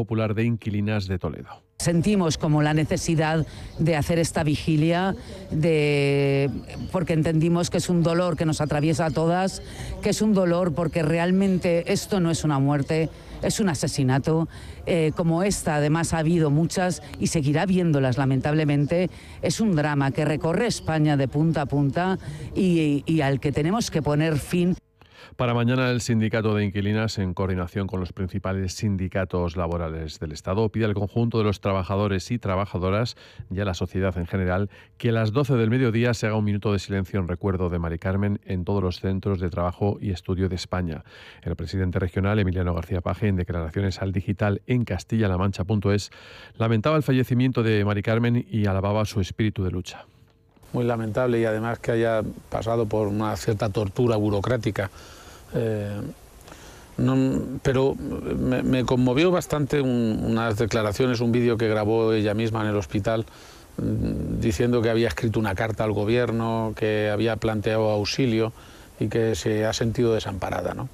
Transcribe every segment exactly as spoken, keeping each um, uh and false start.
Popular de Inquilinas de Toledo. Sentimos como la necesidad de hacer esta vigilia, de, porque entendimos que es un dolor que nos atraviesa a todas, que es un dolor porque realmente esto no es una muerte, es un asesinato. Eh, como esta, además ha habido muchas y seguirá habiéndolas lamentablemente. Es un drama que recorre España de punta a punta y, y al que tenemos que poner fin. Para mañana, el sindicato de inquilinas, en coordinación con los principales sindicatos laborales del Estado, pide al conjunto de los trabajadores y trabajadoras y a la sociedad en general que a las doce del mediodía se haga un minuto de silencio en recuerdo de Mari Carmen en todos los centros de trabajo y estudio de España. El presidente regional, Emiliano García Paje, en declaraciones al digital en castilla la mancha punto es, lamentaba el fallecimiento de Mari Carmen y alababa su espíritu de lucha. Muy lamentable, y además que haya pasado por una cierta tortura burocrática. Eh, no, pero me, me conmovió bastante un, unas declaraciones, un vídeo que grabó ella misma en el hospital, diciendo que había escrito una carta al gobierno, que había planteado auxilio y que se ha sentido desamparada, ¿no?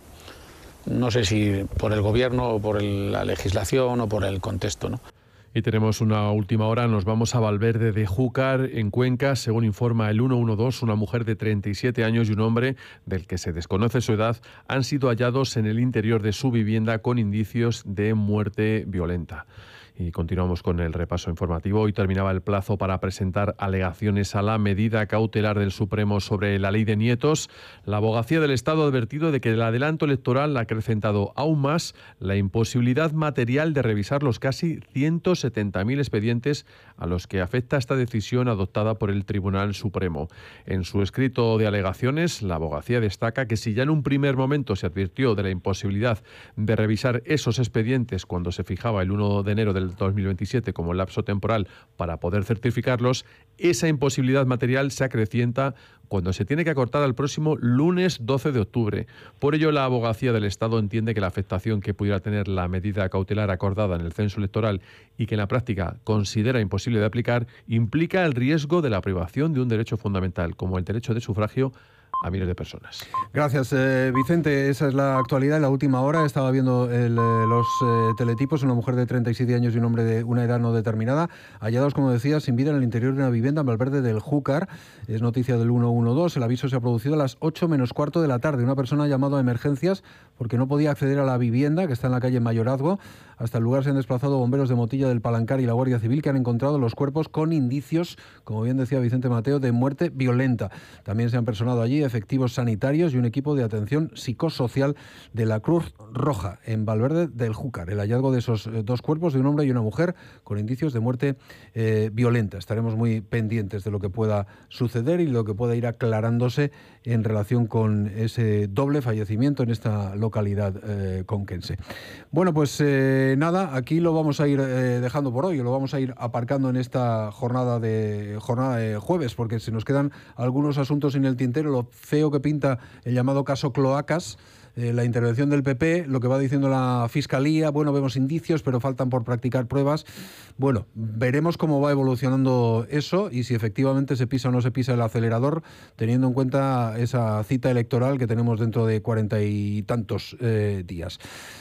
No sé si por el gobierno o por el, la legislación o por el contexto, ¿no? Y tenemos una última hora, nos vamos a Valverde de Júcar, en Cuenca. Según informa el ciento doce, una mujer de treinta y siete años y un hombre, del que se desconoce su edad, han sido hallados en el interior de su vivienda con indicios de muerte violenta. Y continuamos con el repaso informativo. Hoy terminaba el plazo para presentar alegaciones a la medida cautelar del Supremo sobre la ley de nietos. La Abogacía del Estado ha advertido de que el adelanto electoral ha acrecentado aún más la imposibilidad material de revisar los casi ciento setenta mil expedientes a los que afecta esta decisión adoptada por el Tribunal Supremo. En su escrito de alegaciones, la Abogacía destaca que si ya en un primer momento se advirtió de la imposibilidad de revisar esos expedientes cuando se fijaba el primero de enero del dos mil veintisiete como lapso temporal para poder certificarlos, esa imposibilidad material se acrecienta cuando se tiene que acortar al próximo lunes doce de octubre. Por ello, la Abogacía del Estado entiende que la afectación que pudiera tener la medida cautelar acordada en el censo electoral y que en la práctica considera imposible de aplicar, implica el riesgo de la privación de un derecho fundamental, como el derecho de sufragio a miles de personas. Gracias, eh, Vicente. Esa es la actualidad. En la última hora estaba viendo el, eh, los eh, teletipos. Una mujer de treinta y siete años y un hombre de una edad no determinada, hallados, como decía, sin vida en el interior de una vivienda en Valverde del Júcar. Es noticia del ciento doce. El aviso se ha producido a las ocho menos cuarto de la tarde. Una persona ha llamado a emergencias porque no podía acceder a la vivienda, que está en la calle Mayorazgo. Hasta el lugar se han desplazado bomberos de Motilla del Palancar y la Guardia Civil, que han encontrado los cuerpos con indicios, como bien decía Vicente Mateo, de muerte violenta. También se han personado allí efectivos sanitarios y un equipo de atención psicosocial de la Cruz Roja en Valverde del Júcar. El hallazgo de esos dos cuerpos, de un hombre y una mujer, con indicios de muerte eh, violenta. Estaremos muy pendientes de lo que pueda suceder y lo que pueda ir aclarándose en relación con ese doble fallecimiento en esta localidad eh, conquense. Bueno, pues eh, nada, aquí lo vamos a ir eh, dejando por hoy, lo vamos a ir aparcando en esta jornada de jornada de jueves, porque se nos quedan algunos asuntos en el tintero. Lo feo que pinta el llamado caso Cloacas, eh, la intervención del P P, lo que va diciendo la Fiscalía. Bueno, vemos indicios, pero faltan por practicar pruebas. Bueno, veremos cómo va evolucionando eso y si efectivamente se pisa o no se pisa el acelerador, teniendo en cuenta esa cita electoral que tenemos dentro de cuarenta y tantos eh, días.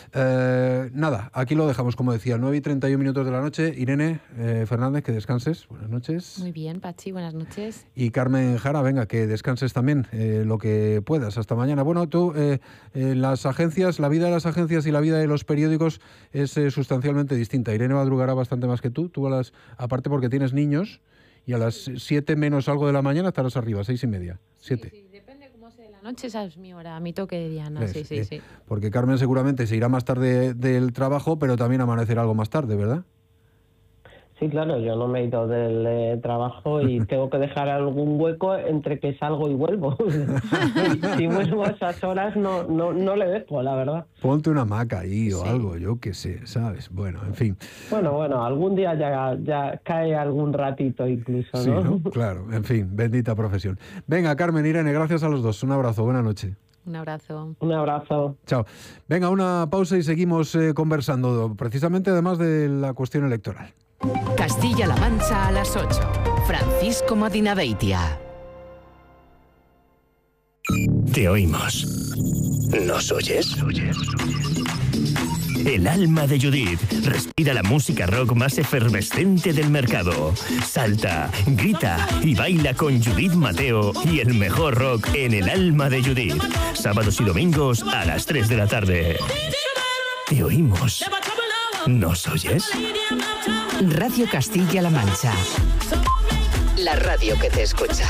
Eh, nada, aquí lo dejamos, como decía, nueve y treinta y un minutos de la noche. Irene eh, Fernández, que descanses. Buenas noches. Muy bien, Pachi, buenas noches. Y Carmen Jara, venga, que descanses también eh, lo que puedas. Hasta mañana. Bueno, tú, eh, eh, las agencias, la vida de las agencias y la vida de los periódicos es eh, sustancialmente distinta. Irene madrugará bastante más que tú. Tú a las, aparte porque tienes niños, y a las siete menos algo de la mañana estarás arriba, seis y media. Siete. Sí, sí, depende cómo sea la noche, esa es mi hora, mi toque de Diana. ¿Ves? Sí, sí, eh, sí. Porque Carmen seguramente se irá más tarde del trabajo, pero también amanecerá algo más tarde, ¿verdad? Sí, claro, yo no me he ido del eh, trabajo y tengo que dejar algún hueco entre que salgo y vuelvo. si, si vuelvo a esas horas no, no, no le dejo, la verdad. Ponte una hamaca ahí o sí. algo, yo qué sé, ¿sabes? Bueno, en fin. Bueno, bueno, algún día ya, ya cae algún ratito incluso, ¿no? Sí, ¿no? Claro, en fin, bendita profesión. Venga, Carmen, Irene, gracias a los dos. Un abrazo, buena noche. Un abrazo. Un abrazo. Chao. Venga, una pausa y seguimos eh, conversando, precisamente además de la cuestión electoral. Castilla-La Mancha a las ocho. Francisco Madinabeitia. Te oímos. ¿Nos oyes? El alma de Judith. Respira la música rock más efervescente del mercado. Salta, grita y baila con Judith Mateo y el mejor rock en El alma de Judith. Sábados y domingos a las tres de la tarde. Te oímos. ¿Nos oyes? Radio Castilla-La Mancha. La radio que te escucha.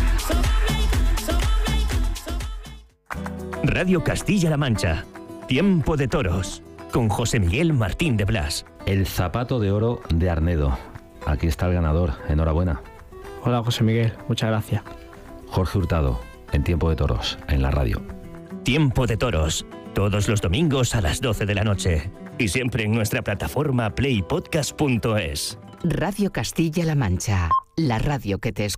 Radio Castilla-La Mancha. Tiempo de toros. Con José Miguel Martín de Blas. El zapato de oro de Arnedo. Aquí está el ganador. Enhorabuena. Hola José Miguel, muchas gracias. Jorge Hurtado, en Tiempo de Toros, en la radio. Tiempo de toros. Todos los domingos a las doce de la noche. Y siempre en nuestra plataforma play podcast punto es. Radio Castilla-La Mancha. La radio que te escucha.